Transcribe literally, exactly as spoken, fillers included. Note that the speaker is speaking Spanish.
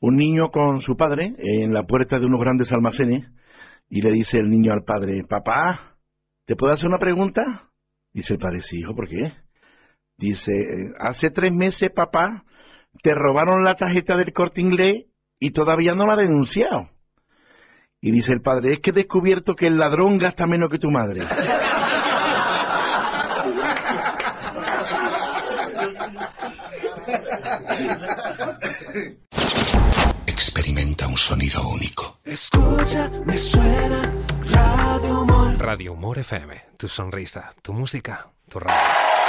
un niño con su padre en la puerta de unos grandes almacenes y le dice el niño al padre, papá, ¿te puedo hacer una pregunta? Dice el padre, sí, hijo, ¿por qué? Dice, hace tres meses, papá, te robaron la tarjeta del Corte Inglés y todavía no la has denunciado. Y dice el padre, es que he descubierto que el ladrón gasta menos que tu madre. Experimenta un sonido único. Escucha, me suena Radio Humor. Radio Humor F M, tu sonrisa, tu música, tu radio.